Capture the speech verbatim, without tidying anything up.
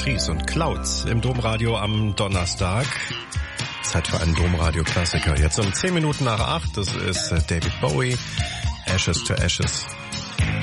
Patrice und Clouds im Domradio am Donnerstag. Zeit für einen Domradio-Klassiker. Jetzt um zehn Minuten nach acht. Das ist David Bowie, Ashes to Ashes.